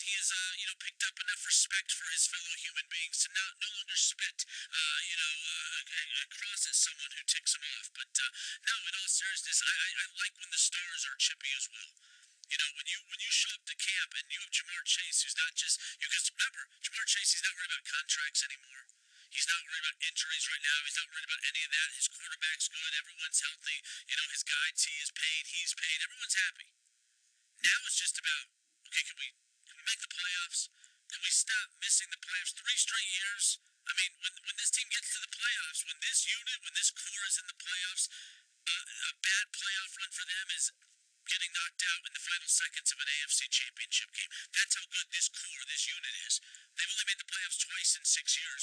he has, picked up enough respect for his fellow human beings to no longer spit, across at someone who ticks him off. But no, in all seriousness, I like when the stars are chippy as well. When you show up to camp and you have Jamar Chase, who's not just because remember, Jamar Chase, he's not worried about contracts anymore. He's not worried about injuries right now. He's not worried about any of that. His quarterback's good. Everyone's healthy. His guy T is paid. He's paid. Everyone's happy. Now it's just about, okay, can we make the playoffs? Can we stop missing the playoffs 3 straight years? I mean, when this team gets to the playoffs, when this unit, when this core is in the playoffs, a bad playoff run for them is getting knocked out in the final seconds of an AFC championship game. That's how good this core, this unit is. They've only made the playoffs twice in 6 years.